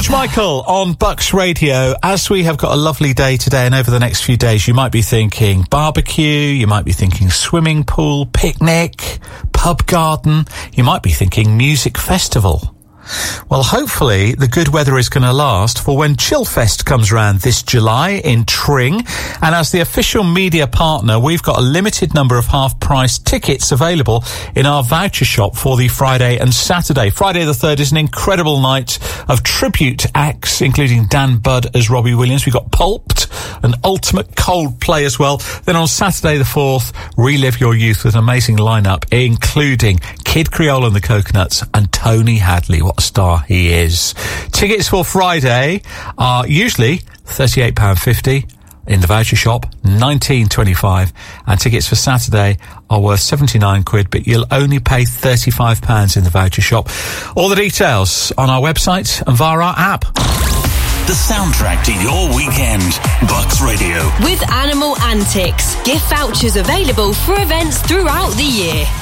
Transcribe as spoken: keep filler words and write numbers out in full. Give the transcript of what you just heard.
George Michael on Bucks Radio. As we have got a lovely day today and over the next few days, you might be thinking barbecue, you might be thinking swimming pool, picnic, pub garden, you might be thinking music festival. Well, hopefully the good weather is going to last for when Chillfest comes around this July in Tring. And as the official media partner, we've got a limited number of half-price tickets available in our voucher shop for the Friday and Saturday. Friday the third is an incredible night of tribute acts, including Dan Budd as Robbie Williams. We've got Pulped, an ultimate Coldplay as well. Then on Saturday the fourth, relive your youth with an amazing lineup, including Kid Creole and the Coconuts and Tony Hadley. What a star he is. Tickets for Friday are usually thirty-eight pounds fifty in the voucher shop, nineteen twenty-five, and tickets for Saturday are worth seventy-nine quid, but you'll only pay thirty-five pounds in the voucher shop. All the details on our website and via our app. The soundtrack to your weekend. Bucks Radio. With Animal Antics. Gift vouchers available for events throughout the year.